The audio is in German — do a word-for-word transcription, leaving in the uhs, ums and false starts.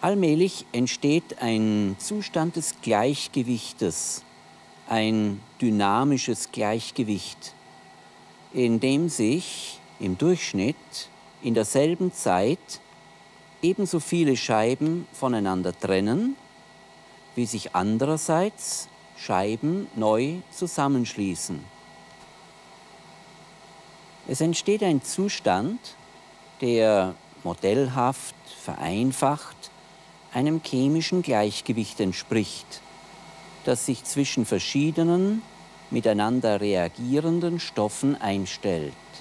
Allmählich entsteht ein Zustand des Gleichgewichtes, ein dynamisches Gleichgewicht, in dem sich im Durchschnitt in derselben Zeit ebenso viele Scheiben voneinander trennen, wie sich andererseits Scheiben neu zusammenschließen. Es entsteht ein Zustand, der modellhaft, vereinfacht, einem chemischen Gleichgewicht entspricht, das sich zwischen verschiedenen, miteinander reagierenden Stoffen einstellt.